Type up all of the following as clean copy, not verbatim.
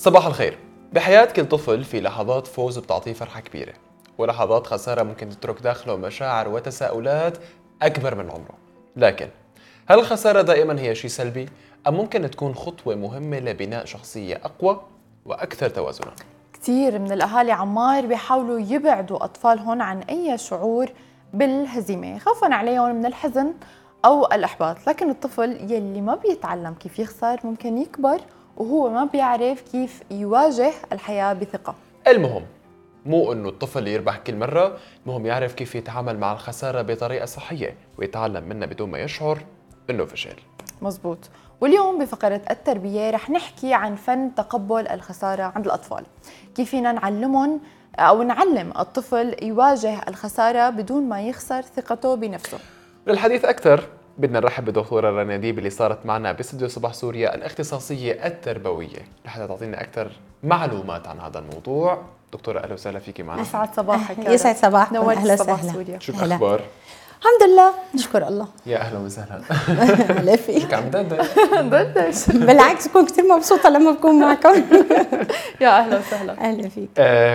صباح الخير. بحياة كل طفل في لحظات فوز بتعطيه فرحة كبيرة، ولحظات خسارة ممكن تترك داخله مشاعر وتساؤلات أكبر من عمره. لكن هل الخسارة دائما هي شيء سلبي؟ أم ممكن تكون خطوة مهمة لبناء شخصية أقوى وأكثر توازنا؟ كثير من الأهالي عمار بيحاولوا يبعدوا أطفالهم عن أي شعور بالهزيمة خوفاً عليهم من الحزن أو الإحباط، لكن الطفل يلي ما بيتعلم كيف يخسر ممكن يكبر وهو ما بيعرف كيف يواجه الحياة بثقة. المهم مو إنه الطفل يربح كل مرة، المهم يعرف كيف يتعامل مع الخسارة بطريقة صحية ويتعلم منها بدون ما يشعر إنه فشل. مزبوط. واليوم بفقرة التربية رح نحكي عن فن تقبل الخسارة عند الأطفال، كيف فينا نعلمهم أو نعلم الطفل يواجه الخسارة بدون ما يخسر ثقته بنفسه. للحديث أكثر بدنا نرحب بالدكتورة رنا ديب اللي صارت معنا باستديو صباح سوريا الاختصاصية التربوية لحتى تعطينا أكثر معلومات عن هذا الموضوع. دكتورة أهلا وسهلا فيكي معنا. يسعد صباحك. يسعد صباحكم. أهلا صباح سوريا. شو الأخبار؟ الحمد لله نشكر الله. يا أهلا وسهلا. هلا فيك. عم دندش. بالعكس بكون كثير مبسوطة لما بكون معكم. يا أهلا وسهلا. أهلا فيك.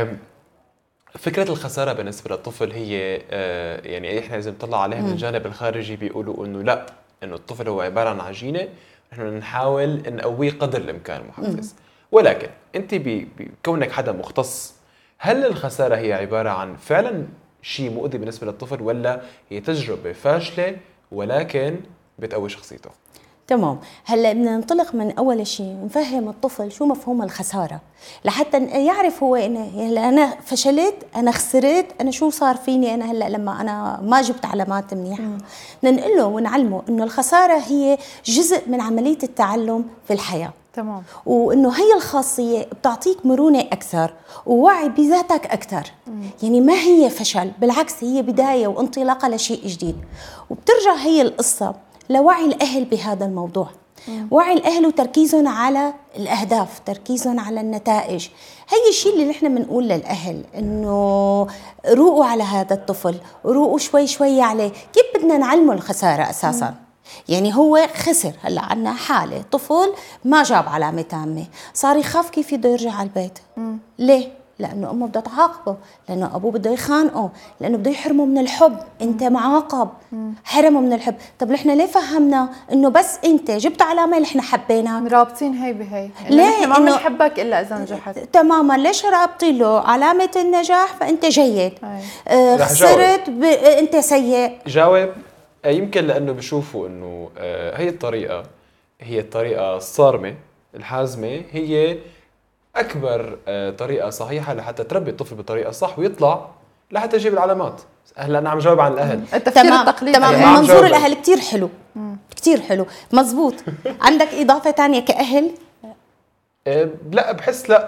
فكرة الخسارة بالنسبة للطفل هي يعني احنا لازم نطلع عليها من الجانب الخارجي. بيقولوا انه لا، انه الطفل هو عبارة عن عجينة، نحن نحاول نقويه قدر الامكان محفز. ولكن انت بكونك حدا مختص، هل الخسارة هي عبارة عن فعلا شيء مؤذي بالنسبة للطفل، ولا هي تجربة فاشلة ولكن بتقوي شخصيته؟ تمام. هلا بدنا ننطلق من اول شيء نفهم الطفل شو مفهوم الخساره لحتى يعرف هو هلا انا فشلت، انا خسرت، انا شو صار فيني انا هلا لما انا ما جبت علامات منيحه. بدنا نقول له ونعلمه انه الخساره هي جزء من عمليه التعلم في الحياه. تمام. وانه هي الخاصيه بتعطيك مرونه اكثر ووعي بذاتك اكثر. يعني ما هي فشل، بالعكس هي بدايه وانطلاقه لشيء جديد. وبترجع هي القصه لوعي الأهل بهذا الموضوع. وعي الأهل وتركيزهم على الأهداف، تركيزهم على النتائج. هي الشيء اللي نحن بنقول للأهل، إنه روقوا على هذا الطفل، روقوا شوي شوي عليه. كيف بدنا نعلمه الخسارة أساساً؟ يعني هو خسر. هلا عنا حالة طفل ما جاب علامة تامة، صار يخاف كيف بده يرجع على البيت. ليه؟ لأنه أمه بدها تعاقبه، لأنه أبوه بده يخانقه، لأنه بده يحرمه من الحب. أنت معاقب، حرمه من الحب. طب نحن ليه فهمنا إنه بس أنت جبت علامة اللي إحنا حبيناك؟ رابطين هي بهي. ليه؟ نحن ما بنحبك إلا إذا نجحت. تماما. ليش رابطين له علامة النجاح فأنت جيد، خسرت أنت سيء؟ جاوب. يمكن لأنه بشوفوا إنه هي الطريقة، هي الطريقة الصارمة الحازمة، هي أكبر طريقة صحيحة لحتى تربي الطفل بالطريقة الصح ويطلع لحتى يجيب العلامات. هلا أنا عم جاوب عن الأهل. التفكير التقليدي. تمام. منظور الأهل كتير حلو، كتير حلو. مزبوط. عندك إضافة تانية كأهل؟ لا بحس لا.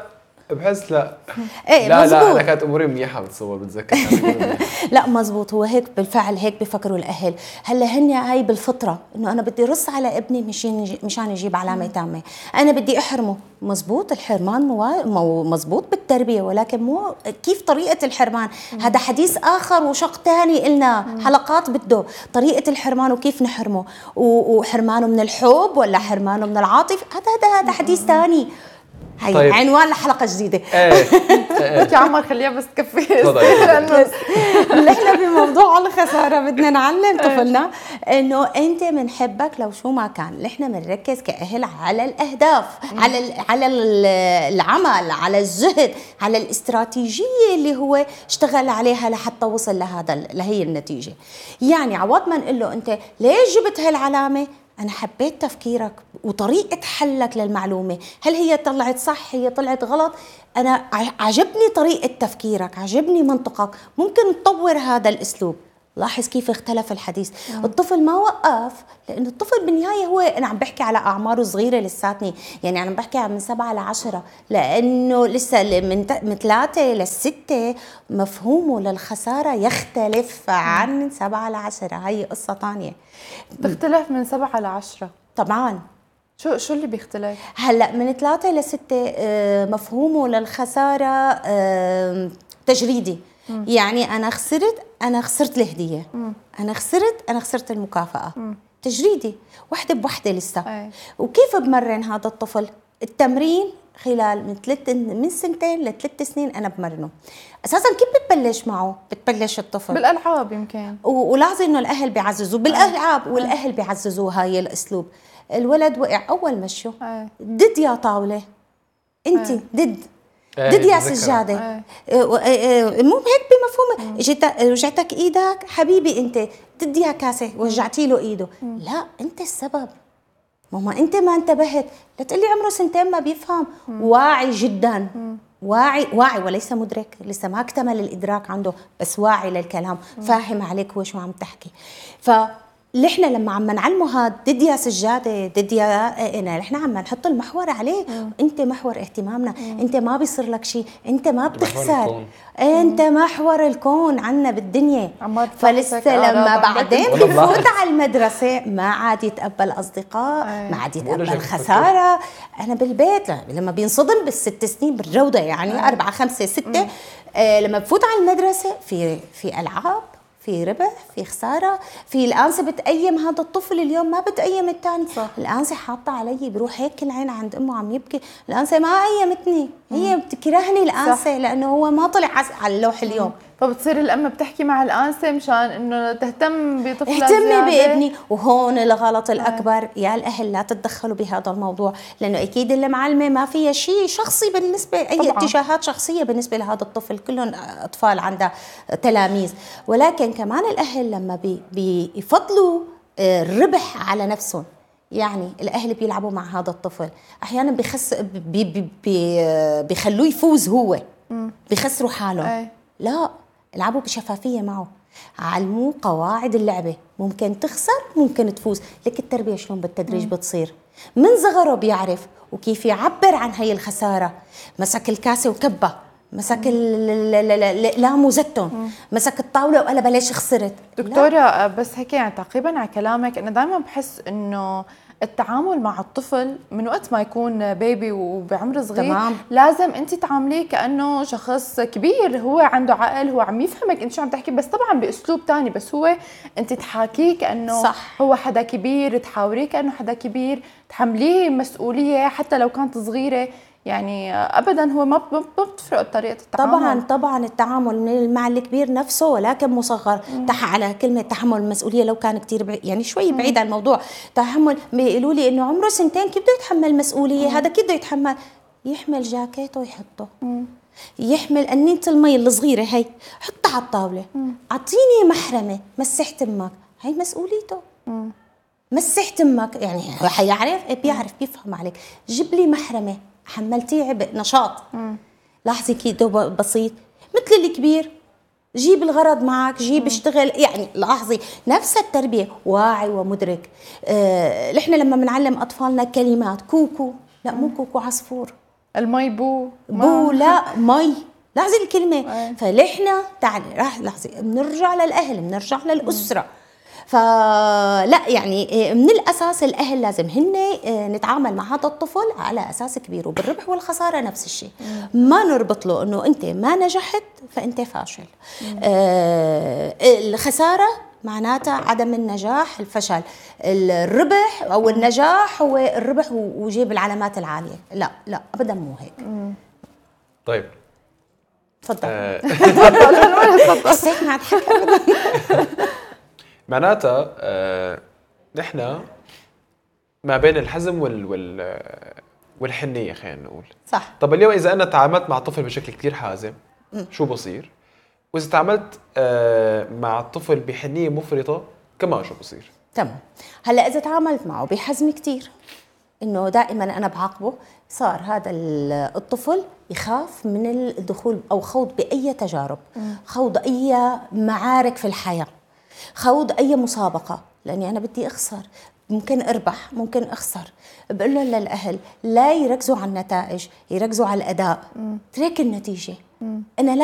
ايه لا مزبوط. لا انا كانت اموري منيحه بتصور بتذكر. لا مزبوط. هو هيك بالفعل هيك بفكروا الاهل. هلا هن هاي بالفطره انه انا بدي رص على ابني مشان يجيب علامه تامه، انا بدي احرمه. مزبوط. الحرمان مزبوط بالتربيه، ولكن مو كيف طريقه الحرمان. هذا حديث اخر وشق ثاني إلنا حلقات بده طريقه الحرمان وكيف نحرمه، وحرمانه من الحب ولا حرمانه من العاطفه. هذا حديث ثاني. هي طيب. عنوان لحلقة جديدة. يا عمر خليها بس تكفي. نحن بموضوع الخسارة بدنا نعلم طفلنا انه انت بنحبك لو شو ما كان. نحن بنركز كأهل على الأهداف، على العمل، على الجهد، على الاستراتيجية اللي هو اشتغل عليها لحتى وصل لهي النتيجة. يعني عوض ما نقول له انت ليش جبت هالعلامة، أنا حبيت تفكيرك وطريقة حلك للمعلومة. هل هي طلعت صح، هي طلعت غلط؟ أنا عجبني طريقة تفكيرك، عجبني منطقك، ممكن نطور هذا الأسلوب. لاحظ كيف اختلف الحديث. الطفل ما وقف، لأن الطفل بالنهاية هو، أنا عم بحكي على أعماره صغيرة لساتني، يعني أنا بحكي من 7 ل10، لأنه لسه من 3 ل6 مفهومه للخسارة يختلف عن 7 ل10. هاي قصة تانية. تختلف من 7 ل10 طبعاً. شو اللي بيختلف؟ هلأ من 3 ل6 مفهومه للخسارة تجريدي. يعني أنا خسرت الهدية، أنا خسرت المكافأة. تجريدي، وحدة بوحدة لسه. وكيف بمرن هذا الطفل؟ التمرين خلال من 2 ل3 سنين انا بمرنه. اساسا كيف بتبلش معه؟ بتبلش الطفل بالالعاب يمكن، ولاحظي انه الاهل بيعززوا بالالعاب، والاهل بيعززوا هاي الاسلوب. الولد وقع اول مشوا دد يا طاوله، انت دد يا سجاده، مو هيك بمفهوم وجعتك ايدك حبيبي، انت دد يا كاسه وجعتي له ايده. لا، انت السبب ماما، انت ما انتبهت. لا تقلي عمره 2 ما بيفهم، واعي جدا، واعي وليس مدرك، لسه ما اكتمل الادراك عنده، بس واعي للكلام، فاهم عليك هو شو عم تحكي. نحن لما عم نعلمه هاد دد يا سجاده، دد يا نحن عم نحط المحور عليه. انت محور اهتمامنا، انت ما بيصير لك شيء، انت ما بتخسر، انت محور الكون عنا بالدنيا. فلسه لما بعدين بفوت على المدرسه ما عاد يتقبل اصدقاء، ما عاد يتقبل خساره. انا بالبيت لما بينصدم بال6 سنين بالروضه، يعني 4 5 6 لما بفوت على المدرسه في العاب، في ربح، في خساره، في الانسه بتقيم هذا الطفل اليوم ما بتقيم الثاني. الانسه حاطه علي، بروح هيك العين عند امه عم يبكي، الانسه ما قيمتني، هي بتكرهني الانسه لانه هو ما طلع على اللوح اليوم. فبتصير الام بتحكي مع الانسه مشان انه تهتم بطفلها، اهتمي بابني. وهون الغلط الاكبر، يا الاهل لا تتدخلوا بهذا الموضوع، لانه اكيد المعلمه ما فيها شيء شخصي بالنسبه، اي طبعاً اتجاهات شخصيه بالنسبه لهذا الطفل، كلهم اطفال عندها تلاميذ. ولكن كمان الاهل لما بيفضلوا الربح على نفسهم، يعني الاهل بيلعبوا مع هذا الطفل، احيانا بيخلوه يفوز، هو بيخسروا حالهم. لا، العبوا بشفافيه معه، علموه قواعد اللعبه، ممكن تخسر ممكن تفوز، لك التربيه شلون بالتدريج بتصير. من صغره بيعرف وكيف يعبر عن هي الخساره، مسك الكاسه وكبه، مسك الاقلام وزتهم، مسك الطاوله وقال ليش خسرت. دكتوره بس هيك يعني تعقيبا على كلامك، انا دائما بحس انه التعامل مع الطفل من وقت ما يكون بيبي وبعمر صغير تمام، لازم انت تعامليه كانه شخص كبير، هو عنده عقل، هو عم يفهمك انت شو عم تحكي، بس طبعا باسلوب ثاني، بس هو انت تحاكيه كانه صح، هو حدا كبير، تحاوريه كانه حدا كبير، تحمليه مسؤوليه حتى لو كانت صغيره. يعني ابدا هو ما بتفرق طريقه التعامل. طبعا التعامل مع الكبير نفسه، ولكن مصغر. على كلمه تحمل المسؤوليه لو كان كثير يعني شوي بعيد عن الموضوع. تحمل، بيقولوا لي انه عمره 2 كيف بده يتحمل مسؤوليه؟ هذا كيف بده يتحمل؟ يحمل جاكيته ويحطه، يحمل انينه المي الصغيره هي حطها على الطاوله، اعطيني محرمه، مسحت امك، هي مسؤوليته. مسحت امك يعني حيعرف، بيعرف بيفهم عليك. جيب لي محرمه، حملتيه عبء نشاط. لاحظي كده بسيط، مثل الكبير، جيب الغرض معك، جيب اشتغل، يعني لاحظي نفس التربيه، واعي ومدرك. نحن لما بنعلم اطفالنا كلمات، كوكو، لا مو كوكو، عصفور. المي بو لا مي، لاحظي الكلمه. فنحن تعالي راح لاحظي، بنرجع للاهل، بنرجع للاسره. فلا يعني من الاساس الاهل لازم هن نتعامل مع هذا الطفل على اساس كبير، وبالربح والخساره نفس الشيء. ما نربط له انه انت ما نجحت فانت فاشل. الخساره معناتها عدم النجاح، الفشل. الربح او النجاح هو الربح وجيب العلامات العاليه. لا ابدا مو هيك. طيب تفضل. تفضل. حسيت ما عاد حكى. معناتها نحن ما بين الحزم والحنيه، خلينا نقول. صح. طب اليوم اذا انا تعاملت مع طفل بشكل كثير حازم شو بصير؟ واذا تعاملت مع الطفل بحنيه مفرطه كمان شو بصير؟ تمام. هلا اذا تعاملت معه بحزم كثير، انه دائما انا بعاقبه، صار هذا الطفل يخاف من الدخول او خوض باي تجارب، خوض اي معارك في الحياه، خوض اي مسابقه، لاني انا بدي اخسر، ممكن اربح ممكن اخسر. بقول له للاهل لا يركزوا على النتائج، يركزوا على الاداء. ترك النتيجه. انا لا